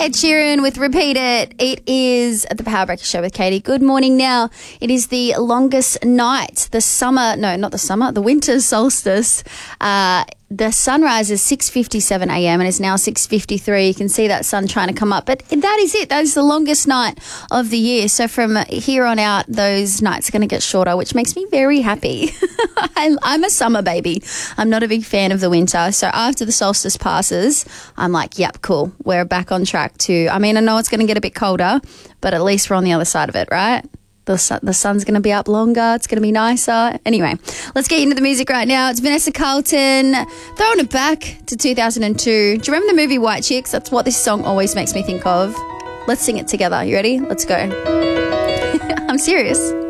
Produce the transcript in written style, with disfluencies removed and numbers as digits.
Ed Sheeran with Repeat It. It is the Power Breakfast Show with Katie. Good morning now. It is the longest night, the winter solstice. The sunrise is 6:57 a.m. and it's now 6:53. You can see that sun trying to come up. But that is it. That is the longest night of the year. So from here on out, those nights are going to get shorter, which makes me very happy. I'm a summer baby. I'm not a big fan of the winter. So after the solstice passes, I'm like, yep, cool. We're back on track I know it's going to get a bit colder, but at least we're on the other side of it, right? The sun's going to be up longer. It's going to be nicer. Anyway, let's get into the music right now. It's Vanessa Carlton throwing it back to 2002. Do you remember the movie White Chicks? That's what this song always makes me think of. Let's sing it together. You ready? Let's go. I'm serious.